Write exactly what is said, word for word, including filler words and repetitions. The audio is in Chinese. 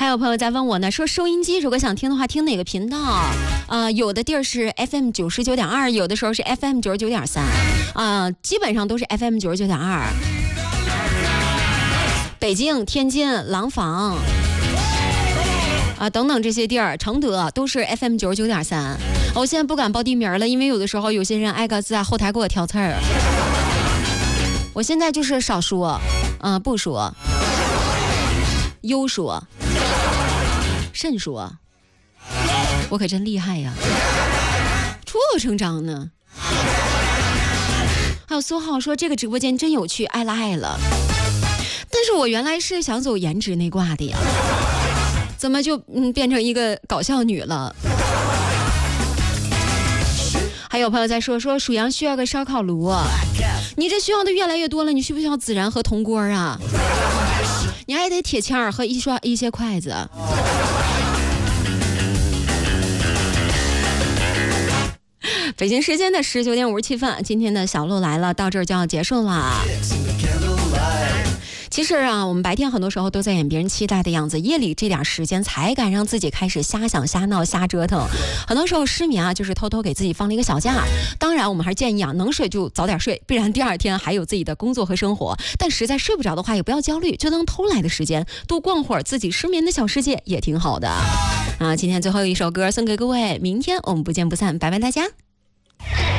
有朋友在问我呢，说收音机如果想听的话，听哪个频道？啊、呃，有的地儿是 F M 九十九点二，有的时候是 F M 九十九点三，啊，基本上都是 F M 九十九点二。北京、天津、廊坊啊等等这些地儿，承德都是 F M 九十九点三。我现在不敢报地名了，因为有的时候有些人挨个在后台给我挑刺儿。我现在就是少说，嗯、呃，不说，优说，慎说，我可真厉害呀，出口成章呢。还有苏浩说这个直播间真有趣，爱了爱了。但是我原来是想走颜值那挂的呀，怎么就嗯变成一个搞笑女了？还有朋友在说说属羊需要个烧烤炉，你这需要的越来越多了，你需不需要孜然和铜锅啊？你还得铁签和一刷一些筷子。北京时间的十九点五十七分，今天的小鹿来了到这儿就要结束了。其实啊，我们白天很多时候都在演别人期待的样子，夜里这点时间才敢让自己开始瞎想瞎闹瞎折腾。很多时候失眠啊，就是偷偷给自己放了一个小假。当然我们还是建议啊，能睡就早点睡，不然第二天还有自己的工作和生活。但实在睡不着的话也不要焦虑，就当偷来的时间多逛会儿自己失眠的小世界也挺好的啊。今天最后一首歌送给各位，明天我们不见不散，拜拜大家。